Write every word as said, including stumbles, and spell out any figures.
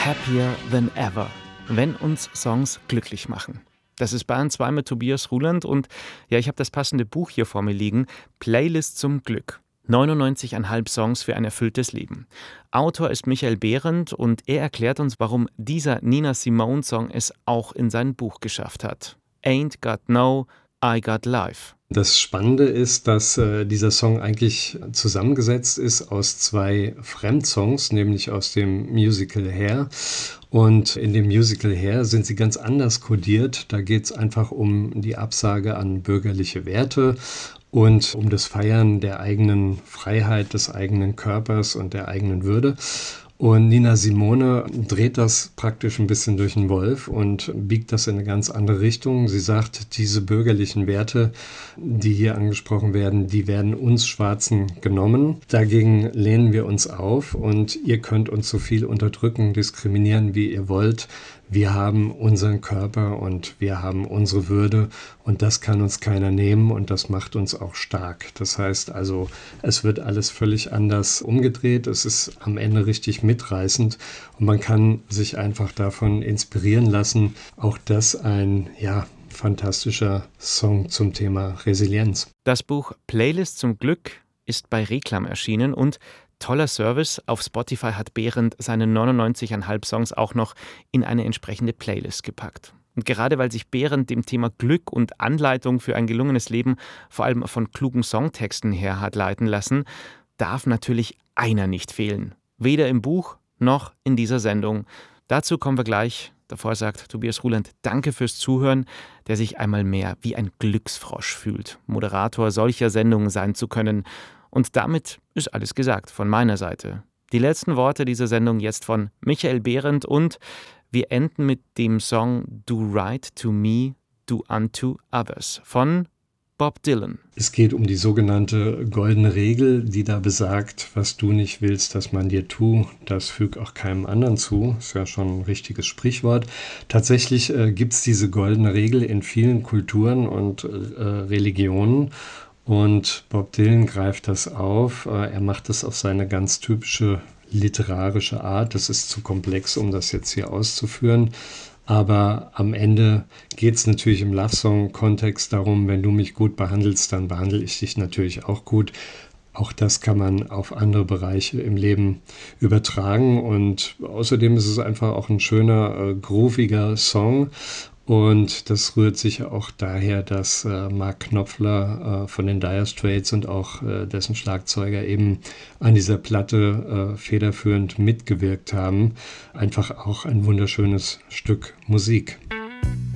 Happier Than Ever, wenn uns Songs glücklich machen. Das ist Bayern zwei mit Tobias Ruland und ja, ich habe das passende Buch hier vor mir liegen, Playlist zum Glück. neunundneunzig Komma fünf Songs für ein erfülltes Leben. Autor ist Michael Behrendt und er erklärt uns, warum dieser Nina Simone-Song es auch in sein Buch geschafft hat. Ain't Got No, I Got Life. Das Spannende ist, dass äh, dieser Song eigentlich zusammengesetzt ist aus zwei Fremdsongs, nämlich aus dem Musical Hair. Und in dem Musical Hair sind sie ganz anders kodiert. Da geht es einfach um die Absage an bürgerliche Werte und um das Feiern der eigenen Freiheit, des eigenen Körpers und der eigenen Würde. Und Nina Simone dreht das praktisch ein bisschen durch den Wolf und biegt das in eine ganz andere Richtung. Sie sagt, diese bürgerlichen Werte, die hier angesprochen werden, die werden uns Schwarzen genommen. Dagegen lehnen wir uns auf und ihr könnt uns so viel unterdrücken, diskriminieren, wie ihr wollt. Wir haben unseren Körper und wir haben unsere Würde und das kann uns keiner nehmen und das macht uns auch stark. Das heißt also, es wird alles völlig anders umgedreht. Es ist am Ende richtig mitreißend und man kann sich einfach davon inspirieren lassen. Auch das ein, ja, fantastischer Song zum Thema Resilienz. Das Buch Playlist zum Glück ist bei Reklam erschienen und toller Service. Auf Spotify hat Behrendt seine neunundneunzig Komma fünf Songs auch noch in eine entsprechende Playlist gepackt. Und gerade weil sich Behrendt dem Thema Glück und Anleitung für ein gelungenes Leben vor allem von klugen Songtexten her hat leiten lassen, darf natürlich einer nicht fehlen. Weder im Buch noch in dieser Sendung. Dazu kommen wir gleich. Davor sagt Tobias Ruland, danke fürs Zuhören, der sich einmal mehr wie ein Glücksfrosch fühlt, Moderator solcher Sendungen sein zu können. Und damit ist alles gesagt von meiner Seite. Die letzten Worte dieser Sendung jetzt von Michael Behrendt und wir enden mit dem Song Do Right to Me, Do Unto Others von Bob Dylan. Es geht um die sogenannte goldene Regel, die da besagt, was du nicht willst, dass man dir tut, das füg auch keinem anderen zu. Ist ja schon ein richtiges Sprichwort. Tatsächlich äh, gibt es diese goldene Regel in vielen Kulturen und äh, Religionen. Und Bob Dylan greift das auf. Er macht das auf seine ganz typische literarische Art. Das ist zu komplex, um das jetzt hier auszuführen. Aber am Ende geht es natürlich im Love-Song-Kontext darum, wenn du mich gut behandelst, dann behandle ich dich natürlich auch gut. Auch das kann man auf andere Bereiche im Leben übertragen. Und außerdem ist es einfach auch ein schöner, äh, grooviger Song. Und das rührt sich auch daher, dass äh, Mark Knopfler äh, von den Dire Straits und auch äh, dessen Schlagzeuger eben an dieser Platte äh, federführend mitgewirkt haben. Einfach auch ein wunderschönes Stück Musik.